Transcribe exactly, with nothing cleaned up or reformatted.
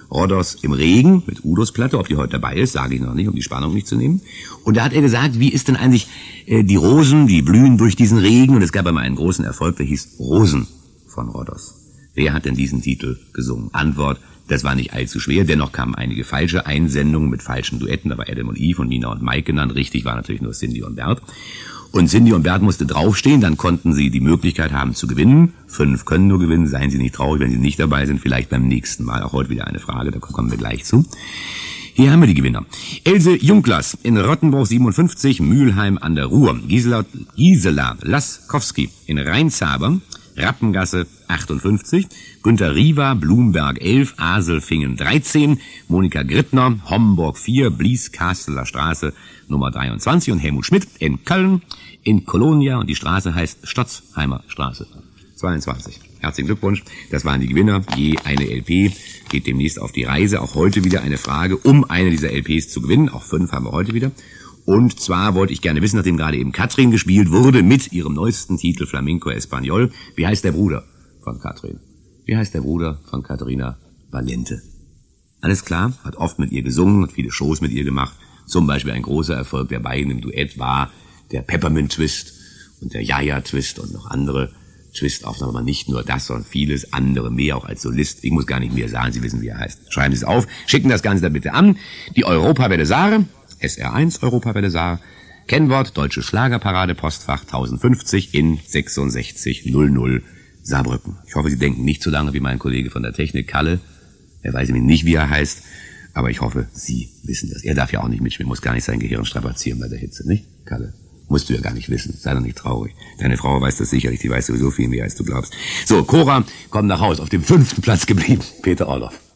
Rhodos im Regen mit Udos Platte. Ob die heute dabei ist, sage ich noch nicht, um die Spannung nicht zu nehmen. Und da hat er gesagt, wie ist denn eigentlich äh, die Rosen, die blühen durch diesen Regen. Und es gab einmal einen großen Erfolg, der hieß Rosen von Rhodos. Wer hat denn diesen Titel gesungen? Antwort, das war nicht allzu schwer. Dennoch kamen einige falsche Einsendungen mit falschen Duetten. Da war Adam und Eve und Nina und Mike genannt. Richtig war natürlich nur Cindy und Bert. Und Cindy und Bert musste draufstehen, dann konnten sie die Möglichkeit haben zu gewinnen. Fünf können nur gewinnen, seien Sie nicht traurig, wenn Sie nicht dabei sind, vielleicht beim nächsten Mal. Auch heute wieder eine Frage, da kommen wir gleich zu. Hier haben wir die Gewinner. Else Junglers in Rottenburg siebenundfünfzig, Mülheim an der Ruhr. Gisela, Gisela Laskowski in Rheinshaber, Rappengasse achtundfünfzig, Günter Riva, Blumberg elf, Aselfingen dreizehn, Monika Grittner, Homburg vier, Blies-Kasteler Straße Nummer dreiundzwanzig und Helmut Schmidt in Köln, in Kolonia und die Straße heißt Stotzheimer Straße zweiundzwanzig. Herzlichen Glückwunsch, das waren die Gewinner, je eine L P, geht demnächst auf die Reise. Auch heute wieder eine Frage, um eine dieser L Ps zu gewinnen, auch fünf haben wir heute wieder. Und zwar wollte ich gerne wissen, nachdem gerade eben Katrin gespielt wurde mit ihrem neuesten Titel Flamenco Español, wie heißt der Bruder von Katrin? Wie heißt der Bruder von Katharina Valente? Alles klar, hat oft mit ihr gesungen, hat viele Shows mit ihr gemacht. Zum Beispiel ein großer Erfolg der beiden im Duett war der Peppermint Twist und der Jaja Twist und noch andere Twist-Aufnahmen, aber nicht nur das, sondern vieles andere mehr, auch als Solist. Ich muss gar nicht mehr sagen, Sie wissen, wie er heißt. Schreiben Sie es auf, schicken das Ganze da bitte an. Die Europawelle Saare, S R eins Europawelle Saar, Kennwort Deutsche Schlagerparade, Postfach tausendfünfzig in sechsundsechzig null null Saarbrücken. Ich hoffe, Sie denken nicht so lange wie mein Kollege von der Technik, Kalle. Er weiß nämlich nicht, wie er heißt, aber ich hoffe, Sie wissen das. Er darf ja auch nicht mitspielen, muss gar nicht sein Gehirn strapazieren bei der Hitze, nicht, Kalle? Musst du ja gar nicht wissen, sei doch nicht traurig. Deine Frau weiß das sicherlich, die weiß sowieso viel mehr, als du glaubst. So, Cora kommt nach Hause, auf dem fünften Platz geblieben, Peter Orloff.